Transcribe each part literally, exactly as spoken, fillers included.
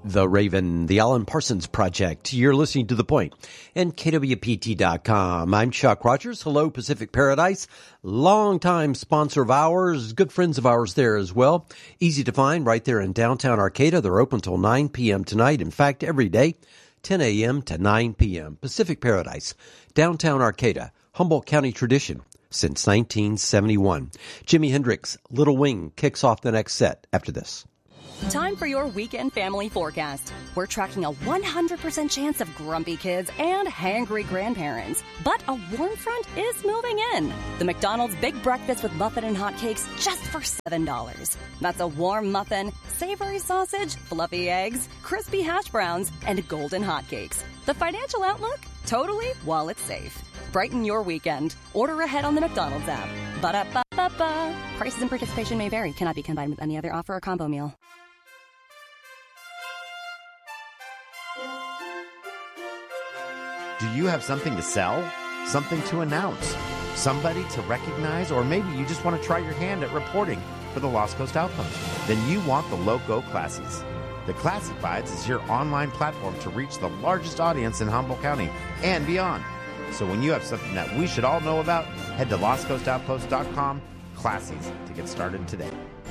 The Raven, the Alan Parsons Project. You're listening to The Point and K W P T dot com. I'm Chuck Rogers. Hello, Pacific Paradise. Longtime sponsor of ours, good friends of ours there as well. Easy to find right there in downtown Arcata. They're open till nine p.m. tonight. In fact, every day, ten a.m. to nine p.m. Pacific Paradise, downtown Arcata, Humboldt County tradition since nineteen seventy-one. Jimi Hendrix, Little Wing kicks off the next set after this. Time for your weekend family forecast. We're tracking a one hundred percent chance of grumpy kids and hangry grandparents. But a warm front is moving in. The McDonald's Big Breakfast with Muffin and Hotcakes just for seven dollars. That's a warm muffin, savory sausage, fluffy eggs, crispy hash browns, and golden hotcakes. The financial outlook? Totally while it's safe. Brighten your weekend. Order ahead on the McDonald's app. Ba-da-ba-ba-ba. Prices and participation may vary. Cannot be combined with any other offer or combo meal. Do you have something to sell? Something to announce? Somebody to recognize? Or maybe you just want to try your hand at reporting for the Lost Coast Outpost? Then you want the Loco Classies. The Classifieds is your online platform to reach the largest audience in Humboldt County and beyond. So when you have something that we should all know about, head to lost coast outpost dot com Classies to get started today.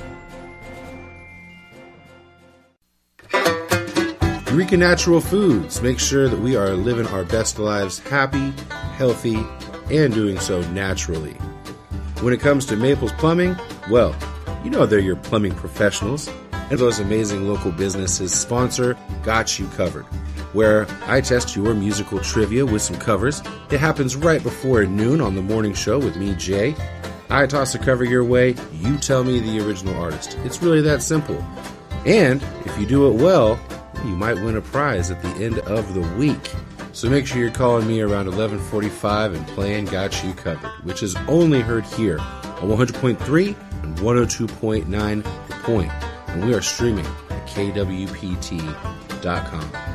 Eureka Natural Foods makes sure that we are living our best lives happy, healthy, and doing so naturally. When it comes to Maples Plumbing, well, you know they're your plumbing professionals, and those amazing local businesses sponsor Got You Covered, where I test your musical trivia with some covers. It happens right before noon on the morning show with me, Jay. I toss a cover your way, you tell me the original artist. It's really that simple. And if you do it well, you might win a prize at the end of the week. So make sure you're calling me around eleven forty-five and playing Got You Covered, which is only heard here on one hundred point three and one oh two point nine The Point. And we are streaming at K W P T dot com.